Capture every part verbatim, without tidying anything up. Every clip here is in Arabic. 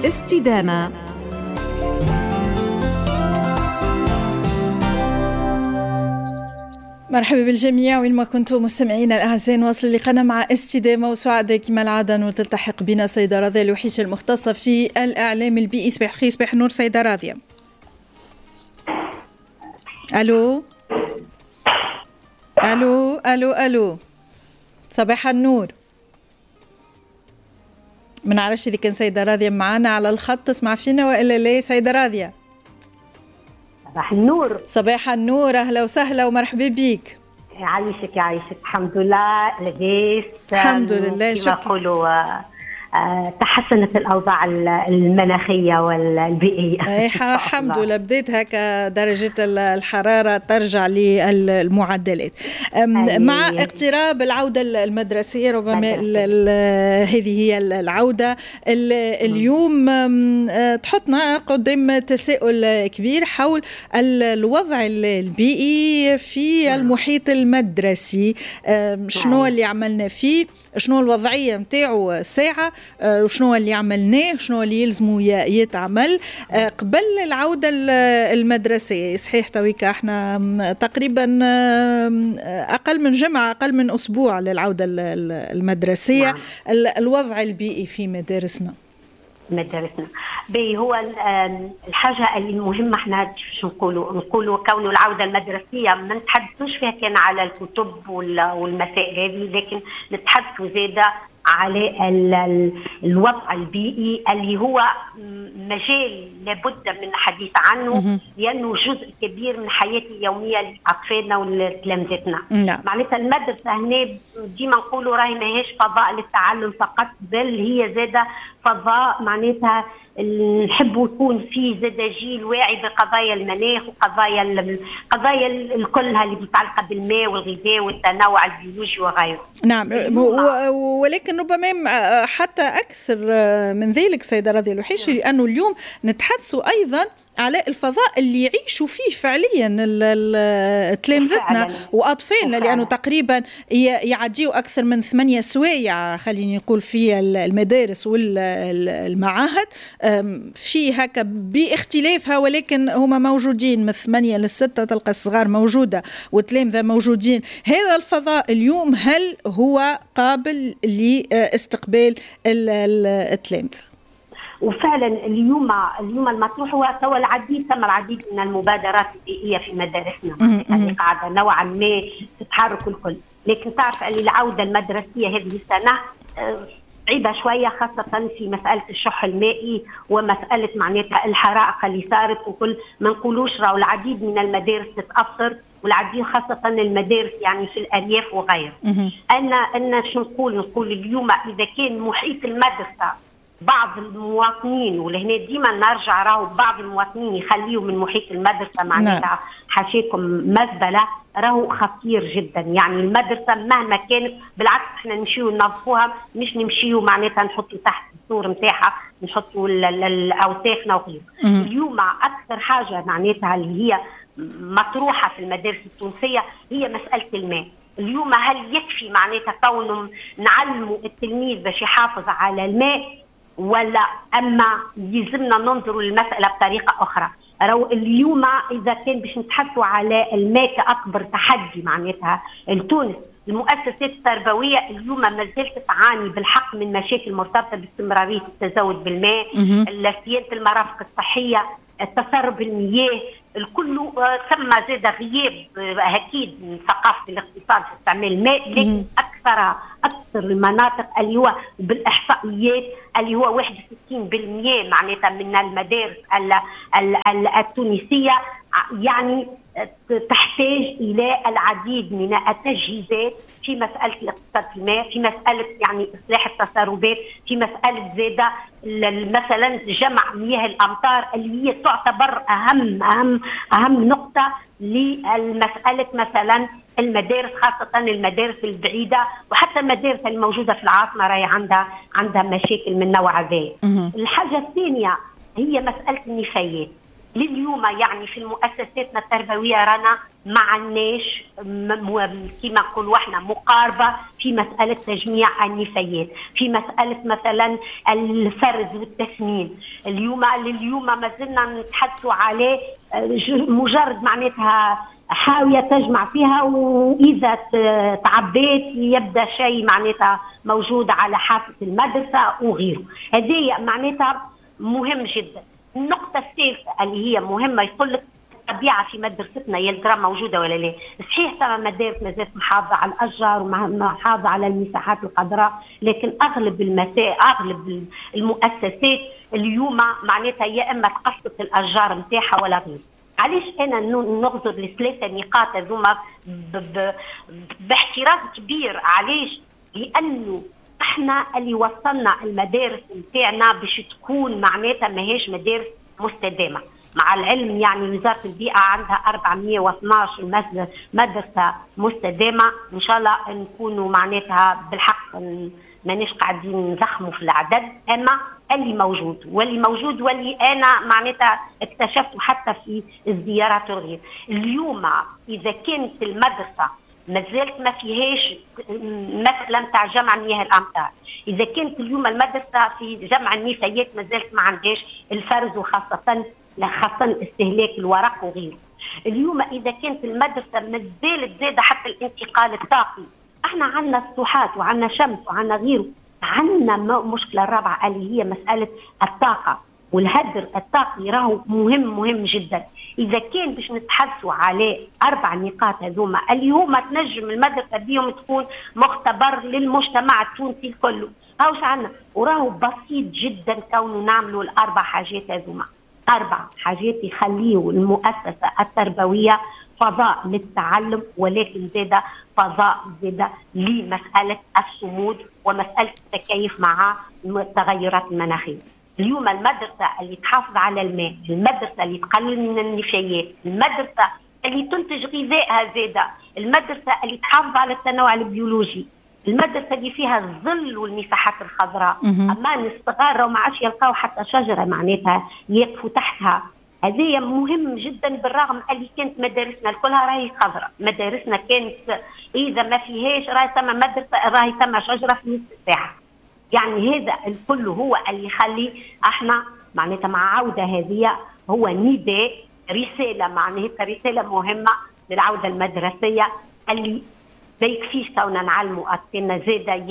الاستدامة. مرحبا بالجميع وين ما كنتم مستمعينا الاعزاء. نواصل لقاءنا مع استدامه وسعادة كما العاده وتلتحق بنا سيده راضيه الوحيشه المختصه في الاعلام البيئي. صباح الخير، صباح النور سيده راضيه. الو الو الو الو صباح النور. ما نعرفش اذا كان سيده راضيه معنا على الخط تسمع فينا والا لا. سيده راضيه صباح النور. صباح النور، اهلا وسهلا ومرحبا بيك. يعيشك يعيشك. الحمد لله لاباس الحمد لله. كما يقولوا تحسنت الاوضاع المناخيه والبيئيه. الحمد لله، بديت هكا درجه الحراره ترجع للمعدلات مع اقتراب العوده المدرسيه. ربما هذه هي العوده اليوم تحطنا قدام تساؤل كبير حول الوضع البيئي في المحيط المدرسي. شنو اللي عملنا فيه، شنو الوضعيه نتاعو ساعه، وشنو اللي عملناه، شنو اللي يلزمو يتعمل قبل العودة المدرسية. صحيح تويكا احنا تقريبا أقل من جمعة، أقل من أسبوع للعودة المدرسية. الوضع البيئي في مدارسنا مدارسنا بي هو الحاجة اللي المهمة. احنا شو نقولوا نقولوا كونه العودة المدرسية ما نتحدثوش فيها كان على الكتب والمسائل هذه، لكن نتحدثوا زيادة على الوضع البيئي اللي هو مجال لابد من الحديث عنه، لأنه جزء كبير من حياة اليومية لأطفالنا ولتلامذتنا. معناتها المدرسة هنا ديما نقولوا راهي ماهيش فضاء للتعلم فقط، بل هي زادة فضاء معناتها نحبوا يكون فيه زاد جيل واعي بقضايا المناخ وقضايا القضايا الكلها اللي متعلقه بالماء والغذاء والتنوع البيولوجي وغيره. نعم، ولكن ربما حتى اكثر من ذلك سيده راضيه الوحيشي، لانه اليوم نتحدثوا ايضا على الفضاء اللي يعيشوا فيه فعليا تلامذتنا واطفالنا، لانه تقريبا يعديوا اكثر من ثمانية سوايع خليني نقول في المدارس والمعاهد في هكا باختلافها، ولكن هما موجودين من ثمانية للستة. تلقى الصغار موجوده والتلامذه موجودين. هذا الفضاء اليوم هل هو قابل لاستقبال التلامذه؟ وفعلا اليوم اليوم المطروح هو توا العديد ثم العديد من المبادرات البيئيه في مدارسنا اللي قاعده نوعا ما تتحرك الكل، لكن تعرف اللي العوده المدرسيه هذه السنه صعيبه شويه، خاصه في مساله الشح المائي ومساله معناتها الحرائق اللي صارت وكل. ما نقولوش راهو العديد من المدارس تتاثر، والعديد خاصه المدارس يعني في الارياف وغيره. انا انا شو نقول نقول اليوم اذا كان محيط المدرسه بعض المواطنين، ولهنا ديما نرجع راهو بعض المواطنين يخليوا من محيط المدرسه معناتها حاشيكم مزبله، راهو خطير جدا. يعني المدرسه مهما كانت بالعكس احنا نمشيو ننظفوها، مش نمشيو معناتها نحطوا تحت السور نتاعها نحطوا الاوساخنا وغيره. اليوم اكثر حاجه معناتها اللي هي مطروحه في المدارس التونسيه هي مساله الماء. اليوم هل يكفي معناتها كونهم نعلموا التلميذ باش يحافظ على الماء، ولا أما يلزمنا ننظروا للمسألة بطريقة أخرى؟ راهو اليوم إذا كان باش نتحدثوا على الماء كأكبر تحدي معناتها لتونس، المؤسسات التربوية اليوم ما زالت تعاني بالحق من مشاكل مرتبطة باستمرارية التزود بالماء، صيانة المرافق الصحية، التسرب المياه، الكل ثم زاد غياب اكيد من ثقافه الاقتصاد في استعمال الماء. لكن اكثر اكثر المناطق اللي هو بالاحصائيات اللي هو واحد وستين بالمئة معناتها من المدارس التونسيه يعني تحتاج الى العديد من التجهيزات في مساله الاقتصاد في الماء، في مساله يعني اصلاح التسربات، في مساله زاده مثلا جمع مياه الامطار اللي هي تعتبر اهم اهم اهم نقطه للمساله مثلا المدارس، خاصه المدارس البعيده وحتى المدارس الموجوده في العاصمه راهي عندها عندها مشاكل من نوع ذا. الحاجه الثانيه هي مساله النفايات. لليوم يعني في المؤسساتنا التربويه رانا ما عندناش كما نقولوا احنا مقاربه في مساله تجميع النفايات، في مساله مثلا الفرز والتسمين. اليوم لليوم ما زلنا نتحدثوا عليه مجرد معناتها حاويه تجمع فيها، واذا تعبيت يبدا شيء معناتها موجود على حافه المدرسه وغيره. هذه معناتها مهم جدا. النقطه الثالثه اللي هي مهمه، يقول لك الطبيعه في مدرستنا يا ترى موجوده ولا لا؟ صحيح ترى مدارس ما زالت محافظه على الاشجار ومحافظه على المساحات الخضراء، لكن اغلب المسائل اغلب المؤسسات اليوم معناتها يا اما تقصت الاشجار نتاعها ولا غيره. علاش انا نغزر لثلاثه نقاط هذوما باحتراز كبير؟ علاش؟ لانه احنا اللي وصلنا المدارس نتاعنا باش تكون معناتها ماهيش مدارس مستدامه. مع العلم يعني وزاره البيئه عندها أربعمئة واثناعش مدرسه مستدامه، ان شاء الله نكونوا معناتها بالحق مانيش قاعدين نزخموا في العدد، اما اللي موجود واللي موجود واللي انا معناتها اكتشفته حتى في الزيارات الغير. اليوم اذا كانت المدرسه ما زالت ما فيهاش مثلا تاع جمع مياه الامطار، اذا كانت اليوم المدرسه في جمع النفايات ما زالت ما عندهاش الفرز وخاصه خاصه استهلاك الورق وغيره. اليوم اذا كانت المدرسه ما زالت زاده حتى الانتقال الطاقي، احنا عندنا سطوحات وعندنا شمس وعندنا غيره. عندنا مشكله الرابعه اللي هي مساله الطاقه والهدر الطاقي، راهو مهم مهم جدا. اذا كان باش نتحدثوا على اربع نقاط هذوما اللي هما تنجم المدرسه بيهم تكون مختبر للمجتمع التونسي الكل، هاوش عندنا وراهو بسيط جدا كونه نعملوا الاربع حاجات هذوما. اربع حاجات يخليوا المؤسسه التربويه فضاء للتعلم، ولكن زاده فضاء زاده لمساله الصمود ومساله التكيف مع التغيرات المناخيه. اليوم المدرسه اللي تحافظ على الماء، المدرسه اللي تقلل من النفايات، المدرسه اللي تنتج غذائها زاده، المدرسه اللي تحافظ على التنوع البيولوجي، المدرسه اللي فيها الظل والمساحات الخضراء. اما الصغار ما عادش يلقاو حتى شجره معناتها يقفوا تحتها. هذه مهم جدا بالرغم اللي كانت مدارسنا كلها راهي خضراء، مدارسنا كانت اذا ما فيهاش راهي ثم مدرسه راهي ثم شجره في نص ساعه. يعني هذا الكل هو اللي يخلي احنا معناتها مع عوده هذه هو نداء رساله معناتها رساله مهمه للعوده المدرسيه اللي ما يكفيش تونا نعلموا أطفالنا، زاده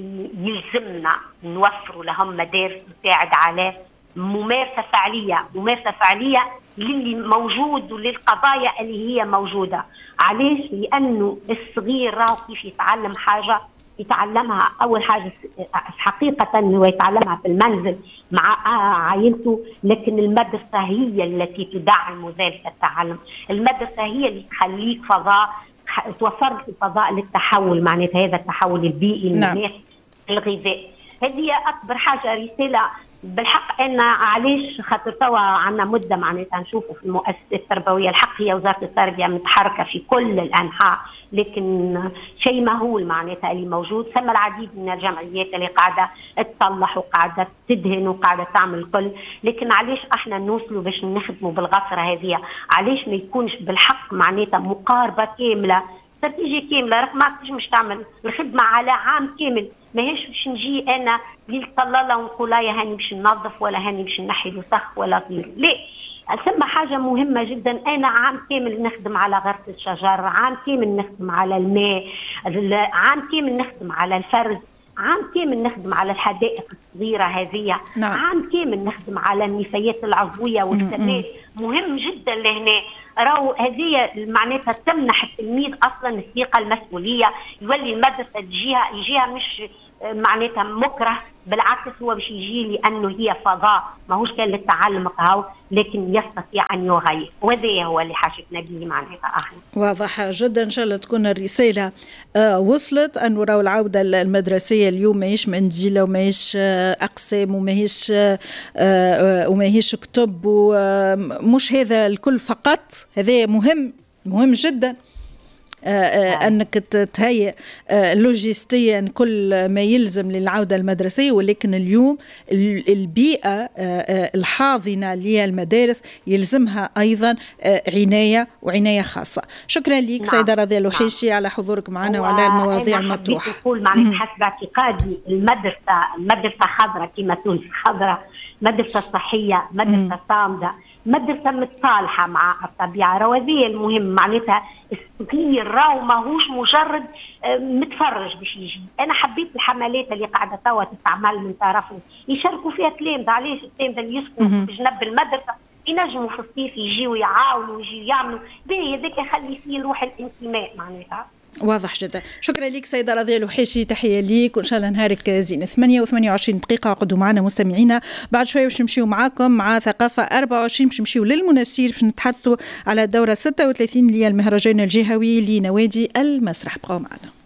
يلزمنا نوفروا لهم مدارس تساعد على ممارسه فعليه، ممارسه فعليه للي موجود وللقضايا اللي هي موجوده. علاش؟ لانه الصغير راهو كيف يتعلم حاجه يتعلمها اول حاجه حقيقه هو يتعلمها في المنزل مع عائلته، لكن المدرسه هي التي تدعم ذلك التعلم. المدرسه هي اللي تخليك فضاء، توفر لك الفضاء للتحول معناتها هذا التحول البيئي المناخي الغذائي. هذه اكبر حاجه رساله بالحق. ان علاش خاطر توا عندنا مده معناتها نشوفوا في المؤسسات التربويه الحق هي وزاره التربيه متحركه في كل الانحاء، لكن شيء مهول معناتها اللي موجود. ثم العديد من الجمعيات اللي قاعده تصلح وقاعده تدهن وقاعده تعمل الكل، لكن علاش احنا نوصلوا باش نخدموا بالغفره هذه؟ علاش ما يكونش بالحق معناتها مقاربه كامله، استراتيجيه كامله؟ راك ما تنجمش تعمل الخدمه على عام كامل، ماهيش باش نجي انا ليل طلاله ونقول يا هاني باش ننظف ولا هاني باش نحي الوسخ ولا غيره. لا، ثم حاجه مهمه جدا. انا عام كامل نخدم على غرس الشجر، عام كامل نخدم على الماء، عام كامل نخدم على الفرز، عام كامل نخدم على الحدائق الصغيره هذه، نعم. عام كامل نخدم على النفايات العضويه والسمات. مهم جدا لهنا راهو هذه معناتها تمنح التلميذ اصلا الثقه المسؤوليه، يولي المدرسه تجيها يجيها مش معناتها مكره، بالعكس هو باش يجي لانه هي فضاء ماهوش كان للتعلم قهو، لكن يستطيع ان يغير، وهذا هو اللي حاجتنا به معناتها. احنا واضح جدا، ان شاء الله تكون الرساله آه وصلت انه راهو العوده المدرسيه اليوم ماهيش منديله وماهيش آه اقسام وماهيش آه آه وماهيش كتب ومش هذا الكل فقط. هذا مهم مهم جدا. أنك تهيئ لوجستيا كل ما يلزم للعودة المدرسية، ولكن اليوم البيئة الحاضنة للمدارس يلزمها أيضا عناية وعناية خاصة. شكرا لك نعم. سيدة رضية لوحيشي نعم. على حضورك معنا وعلى المواضيع المطروحة. نقول معناتها حسب اعتقادي المدرسة المدرسة خضراء كما تونس خضراء، مدرسة صحية، مدرسة صامدة، مدرسة متصالحة مع الطبيعة، روازية المهم معناتها الصغير راهو ماهوش مجرد متفرج باش يجي. أنا حبيت الحملات اللي قاعدة توا تتعمل من طرفهم يشاركوا فيها تلامذة، علاش التلامذة اللي يسكنوا في جنب المدرسة ينجموا في الصيف يجيوا يعاونوا ويجيوا يعملوا باهي، هذاك يخلي فيه روح الانتماء معناتها. واضح جدا. شكرا لك سيدة رضية لوحيشي، تحية ليك وإن شاء الله نهارك زين. ثمانية وثمانية وعشرين دقيقة عقدوا معنا مستمعينا، بعد شوية باش نمشيو معاكم مع ثقافة أربعة وعشرين، باش نمشيو للمناسير باش نتحدثوا على الدورة ستة وثلاثين اللي هي المهرجان الجهوي لنوادي المسرح. بقوا معنا.